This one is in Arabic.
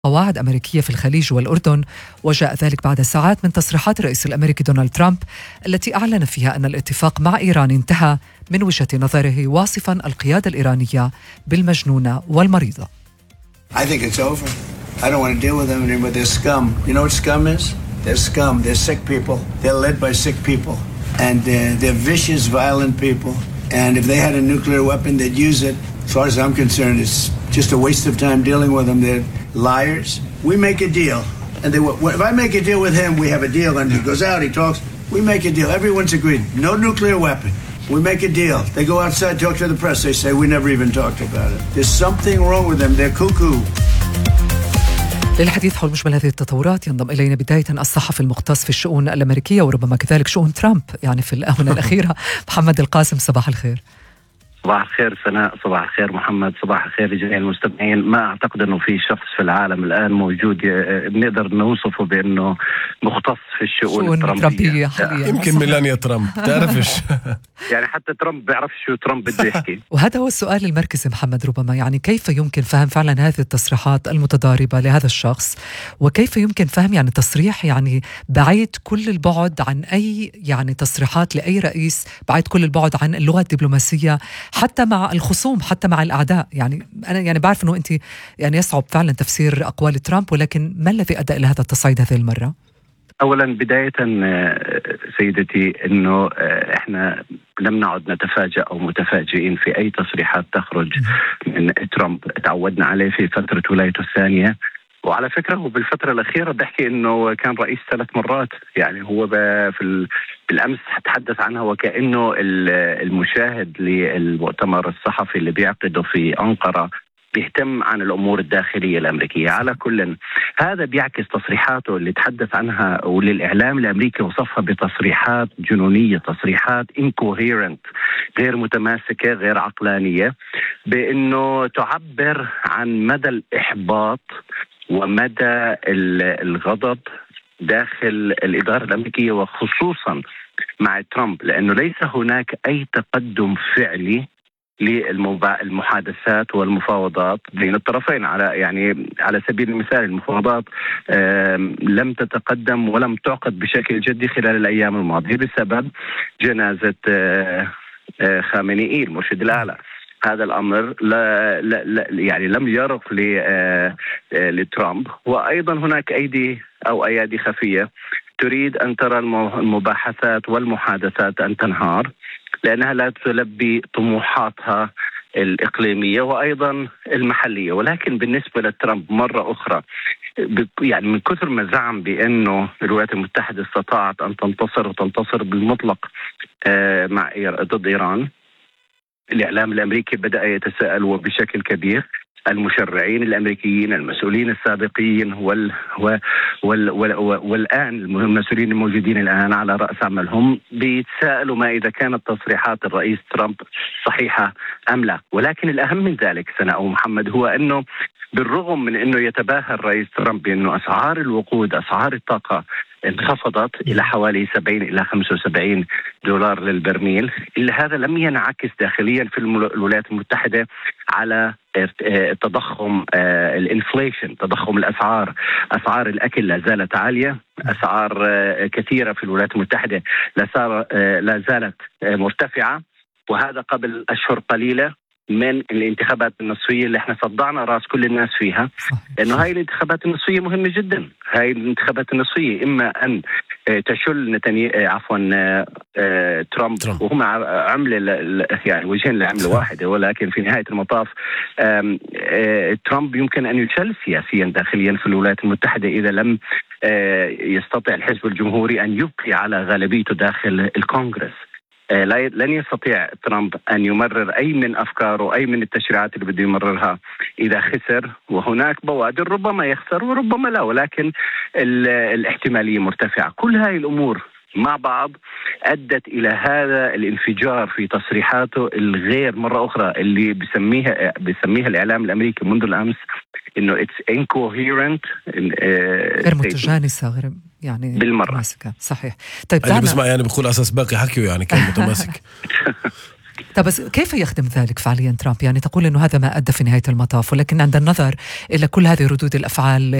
قواعد أمريكية في الخليج والأردن، وجاء ذلك بعد ساعات من تصريحات الرئيس الأمريكي دونالد ترامب التي أعلن فيها أن الاتفاق مع إيران انتهى من وجهة نظره، واصفا القيادة الإيرانية بالمجنونة والمريضة. I think it's over. I don't want to deal with them anymore. They're scum. You know what scum is? They're scum. They're sick people. They're led by sick people. And they're vicious, violent people. And if they had a nuclear weapon, they'd use it. As far as I'm concerned, it's just a waste of time dealing with them. They're liars. We make a deal. And if I make a deal with him, we have a deal. And he goes out, he talks. We make a deal. Everyone's agreed. No nuclear weapon. We make a deal. They go outside, talk to the press. They say, we never even talked about it. There's something wrong with them. They're cuckoo. للحديث حول مجمل هذه التطورات ينضم إلينا بداية الصحفي المختص في الشؤون الأمريكية وربما كذلك شؤون ترامب يعني في الآونة الأخيرة، محمد القاسم. صباح الخير. صباح الخير سناء، صباح الخير محمد، صباح الخير لجميع المستمعين. ما أعتقد أنه في شخص في العالم الآن موجود بنقدر نوصفه بأنه مختص في الشؤون الترامبية حاليا. يمكن ميلانيا ترامب تعرفش يعني حتى ترامب بيعرف شو ترامب بده يحكي. وهذا هو السؤال المركزي محمد، ربما يعني كيف يمكن فهم فعلا هذه التصريحات المتضاربة لهذا الشخص، وكيف يمكن فهم يعني تصريح يعني بعيد كل البعد عن أي يعني تصريحات لأي رئيس، بعيد كل البعد عن اللغة الدبلوماسية حتى مع الخصوم، حتى مع الأعداء. يعني أنا يعني بعرف أنه أنت يعني يصعب فعلا تفسير أقوال ترامب، ولكن ما الذي أدى إلى هذا التصعيد هذه المرة؟ أولا بداية سيدتي أنه إحنا لم نعد نتفاجأ أو متفاجئين في أي تصريحات تخرج من ترامب. تعودنا عليه في فترة ولايته الثانية، وعلى فكرة هو بالفترة الأخيرة بحكي أنه كان رئيس 3 مرات. يعني هو بالأمس تحدث عنها وكأنه المشاهد للمؤتمر الصحفي اللي بيعقده في أنقرة بيهتم عن الأمور الداخلية الأمريكية. على كل هذا بيعكس تصريحاته اللي تحدث عنها وللإعلام الأمريكي وصفها بتصريحات جنونية، تصريحات incoherent، غير متماسكة، غير عقلانية، بأنه تعبر عن مدى الإحباط ومدى الغضب داخل الإدارة الأمريكية وخصوصا مع ترامب، لأنه ليس هناك أي تقدم فعلي للمحادثات والمفاوضات بين الطرفين. على سبيل المثال المفاوضات لم تتقدم ولم تعقد بشكل جدي خلال الأيام الماضية بسبب جنازة خامنئي المرشد الأعلى. هذا الأمر لا يعني لم يرق لترامب. وأيضا هناك أيادي خفية تريد أن ترى المباحثات والمحادثات أن تنهار لأنها لا تلبي طموحاتها الإقليمية وأيضا المحلية. ولكن بالنسبة لترامب مرة أخرى، يعني من كثر ما زعم بأنه الولايات المتحدة استطاعت أن تنتصر وتنتصر بالمطلق ضد إيران، الإعلام الأمريكي بدأ يتساءل وبشكل كبير. المشرعين الأمريكيين، المسؤولين السابقين والآن المسؤولين الموجودين الآن على رأس عملهم بيتساءلوا ما إذا كانت تصريحات الرئيس ترامب صحيحة أم لا. ولكن الأهم من ذلك سناء ومحمد هو أنه بالرغم من أنه يتباهى الرئيس ترامب بأنه أسعار الوقود، أسعار الطاقة انخفضت إلى حوالي 70 إلى 75 دولار للبرميل، إلا هذا لم ينعكس داخليا في الولايات المتحدة على التضخم، الانفليشن، تضخم الأسعار. أسعار الأكل لا زالت عالية، أسعار كثيرة في الولايات المتحدة لا زالت مرتفعة، وهذا قبل أشهر قليلة من الانتخابات النصفية اللي احنا صدعنا راس كل الناس فيها. لأنه هاي الانتخابات النصفية مهمة جدا. هاي الانتخابات النصفية إما أن تشل ترامب وهم عملة يعني وجهين لعملة واحدة، ولكن في نهاية المطاف ترامب يمكن أن يشل سياسيا داخليا في الولايات المتحدة إذا لم يستطيع الحزب الجمهوري أن يبقي على غالبيته داخل الكونغرس. لن يستطيع ترامب أن يمرر أي من أفكاره، أي من التشريعات اللي بده يمررها إذا خسر. وهناك بوادر ربما يخسر وربما لا، ولكن الاحتمالية مرتفعة. كل هاي الأمور مع بعض أدت إلى هذا الانفجار في تصريحاته الغير مرة أخرى اللي بيسميها الإعلام الأمريكي منذ الأمس إنه it's incoherent، غير متجانسة، غير يعني بالمرة. متماسكة. صحيح. طيب اللي بسمع يعني بقول أساس باقي حكيه يعني كان متماسك. طب بس كيف يخدم ذلك فعليا ترامب؟ يعني تقول أنه هذا ما أدى في نهاية المطاف، ولكن عند النظر إلى كل هذه ردود الأفعال